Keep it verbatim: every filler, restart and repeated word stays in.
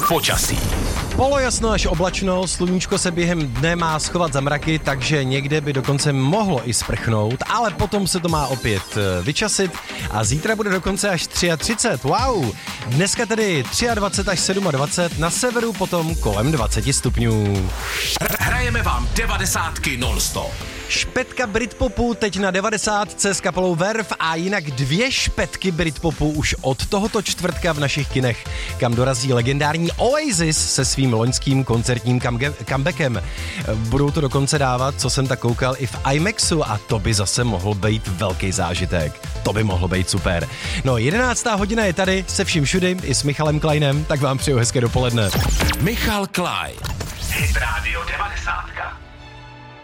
Počasí. Polojasno až oblačno, sluníčko se během dne má schovat za mraky, takže někde by dokonce mohlo i sprchnout, ale potom se to má opět vyčasit a zítra bude dokonce až třicet tři. Wow! Dneska tedy dvacet tři až dvacet sedm, na severu potom kolem dvacet stupňů. Hrajeme vám devadesátky non-stop. Špetka Britpopu teď na devadesátce s kapelou Verve a jinak dvě špetky Britpopu už od tohoto čtvrtka v našich kinech, kam dorazí legendární Oasis se svým loňským koncertním comebackem. Budou to dokonce dávat, co jsem tak koukal, i v IMAXu a to by zase mohl být velký zážitek. To by mohlo být super. No, jedenáctá hodina je tady se vším všudy i s Michalem Kleinem, tak vám přeju hezké dopoledne. Michal Klein. Hit Radio devadesátka.